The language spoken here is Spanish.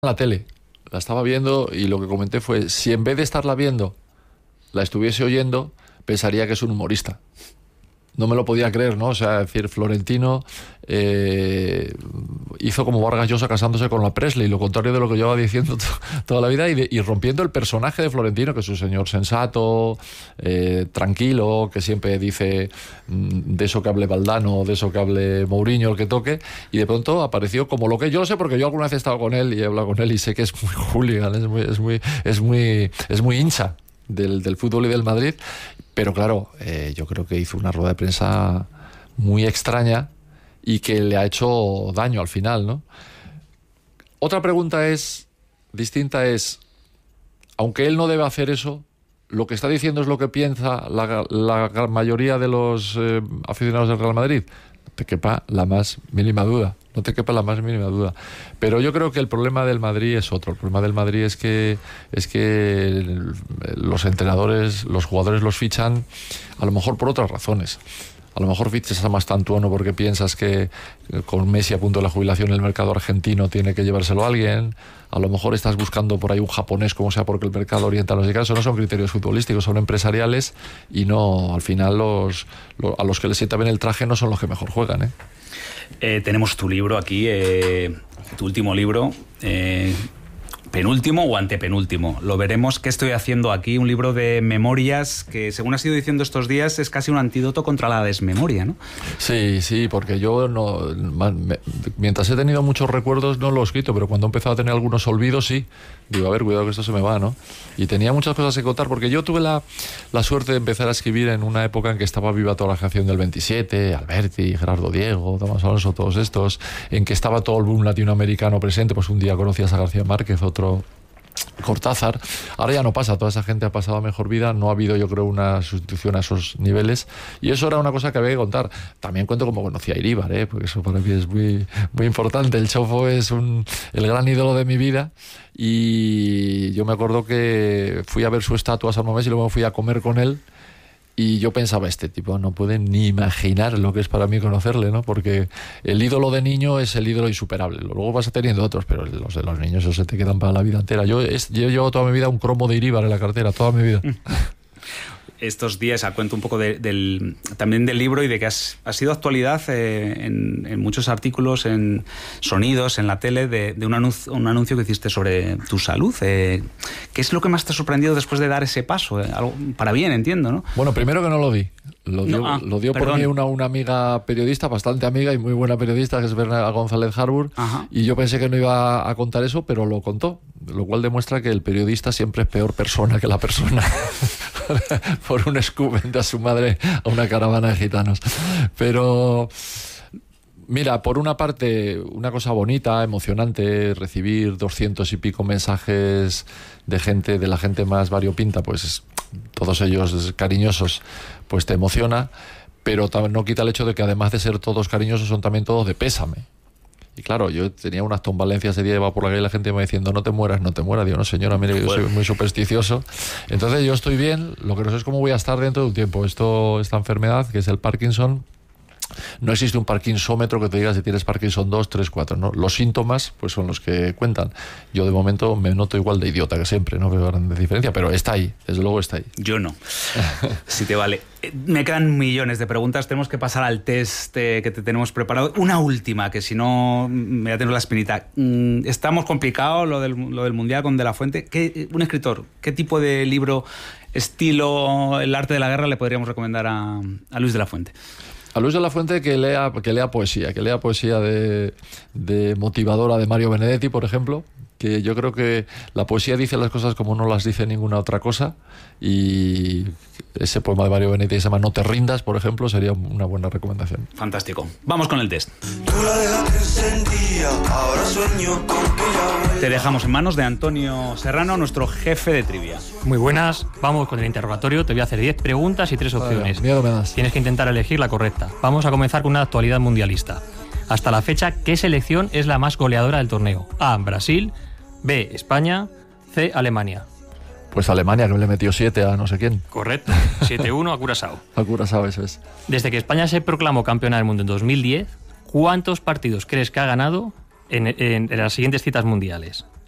la tele, la estaba viendo y lo que comenté fue, si en vez de estarla viendo, la estuviese oyendo, pensaría que es un humorista. No me lo podía creer, ¿no? O sea, decir, Florentino hizo como Vargas Llosa casándose con la Presley, lo contrario de lo que llevaba diciendo toda la vida, y rompiendo el personaje de Florentino, que es un señor sensato, tranquilo, que siempre dice de eso que hable Valdano, de eso que hable Mourinho, el que toque, y de pronto apareció como lo que yo lo sé, porque yo alguna vez he estado con él y he hablado con él y sé que es muy hooligan, es muy hincha del fútbol y del Madrid. Pero claro, yo creo que hizo una rueda de prensa muy extraña y que le ha hecho daño al final, ¿no? Otra pregunta distinta es, aunque él no debe hacer eso, lo que está diciendo es lo que piensa la mayoría de los aficionados del Real Madrid. No te quepa la más mínima duda. No te quepa la más mínima duda. Pero yo creo que el problema del Madrid es otro. El problema del Madrid es que los entrenadores, los jugadores los fichan a lo mejor por otras razones. A lo mejor fichas a Mastantuono porque piensas que con Messi a punto de la jubilación el mercado argentino tiene que llevárselo a alguien. A lo mejor estás buscando por ahí un japonés, como sea, porque el mercado oriental no se caso. No son criterios futbolísticos, son empresariales, y no, al final a los que les sienta bien el traje no son los que mejor juegan, ¿eh? Tenemos tu libro aquí, tu último libro, penúltimo o antepenúltimo. Lo veremos. ¿Qué estoy haciendo aquí? Un libro de memorias que, según has ido diciendo estos días, es casi un antídoto contra la desmemoria, ¿no? Sí, porque yo mientras he tenido muchos recuerdos no lo he escrito, pero cuando he empezado a tener algunos olvidos, sí. Digo, a ver, cuidado que esto se me va, ¿no? Y tenía muchas cosas que contar, porque yo tuve la suerte de empezar a escribir en una época en que estaba viva toda la generación del 27, Alberti, Gerardo Diego, Tomás Alonso, todos estos, en que estaba todo el boom latinoamericano presente. Pues un día conocías a García Márquez, otro Cortázar. Ahora ya no pasa, toda esa gente ha pasado a mejor vida, no ha habido, yo creo, una sustitución a esos niveles, y eso era una cosa que había que contar. También cuento cómo conocí a Iríbar, porque eso para mí es muy, muy importante. El Chofo es el gran ídolo de mi vida, y yo me acuerdo que fui a ver su estatua a San Mamés y luego fui a comer con él. Y yo pensaba, este tipo no puede ni imaginar lo que es para mí conocerle, ¿no? Porque el ídolo de niño es el ídolo insuperable. Luego vas teniendo otros, pero los de los niños esos se te quedan para la vida entera. Yo llevo toda mi vida un cromo de Iríbar en la cartera, toda mi vida. Estos días, cuento un poco también del libro y de que ha sido actualidad en muchos artículos, en sonidos, en la tele, de un anuncio que hiciste sobre tu salud. ¿Qué es lo que más te ha sorprendido después de dar ese paso? Algo para bien, entiendo, ¿no? Bueno, primero que no lo di. Lo dio por mí una amiga periodista, bastante amiga y muy buena periodista, que es Bernarda González Harbour. Ajá. Y yo pensé que no iba a contar eso, pero lo contó, lo cual demuestra que el periodista siempre es peor persona que la persona. Por un scoop de a su madre a una caravana de gitanos. Pero mira, por una parte, una cosa bonita, emocionante, recibir 200 y pico mensajes de la gente más variopinta, pues todos ellos cariñosos, pues te emociona, pero no quita el hecho de que, además de ser todos cariñosos, son también todos de pésame. Y claro, yo tenía unas tombalencias ese día, iba por la calle y la gente me iba diciendo, no te mueras. Digo, no señora, mire, yo soy muy supersticioso. Entonces yo estoy bien, lo que no sé es cómo voy a estar dentro de un tiempo. Esta enfermedad, que es el Parkinson, no existe un parkinsómetro que te diga si tienes Parkinson 2, 3, 4, ¿no? Los síntomas pues son los que cuentan. Yo de momento me noto igual de idiota que siempre, no veo gran diferencia, pero está ahí, desde luego está ahí. Yo no. Si te vale. Me quedan millones de preguntas, tenemos que pasar al test que te tenemos preparado. Una última, que si no me voy a tener la espinita. Estamos complicados lo del Mundial con De La Fuente. Un escritor, ¿qué tipo de libro, estilo El arte de la guerra, le podríamos recomendar a Luis de la Fuente? A Luis de la Fuente que lea poesía de motivadora de Mario Benedetti, por ejemplo, que yo creo que la poesía dice las cosas como no las dice ninguna otra cosa, y ese poema de Mario Benedetti se llama No te rindas, por ejemplo, sería una buena recomendación. Fantástico. Vamos con el test. Te dejamos en manos de Antonio Serrano, nuestro jefe de trivia. Muy buenas, vamos con el interrogatorio. Te voy a hacer 10 preguntas y 3 opciones. Miedo me das. Tienes que intentar elegir la correcta. Vamos a comenzar con una actualidad mundialista. Hasta la fecha, ¿qué selección es la más goleadora del torneo? A, Brasil, B, España, C, Alemania. Pues Alemania, que le metió 7 a no sé quién. Correcto, 7-1 a Curazao. A Curazao, eso es. Desde que España se proclamó campeona del mundo en 2010, ¿cuántos partidos crees que ha ganado en las siguientes citas mundiales?